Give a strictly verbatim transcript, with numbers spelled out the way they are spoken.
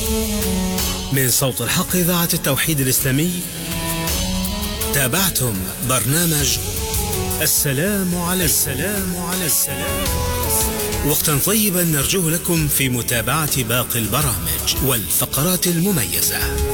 من صوت الحق إذاعة التوحيد الإسلامي، تابعتم برنامج السلام على السلام على السلام. وقتا طيبا نرجوه لكم في متابعة باقي البرامج والفقرات المميزة.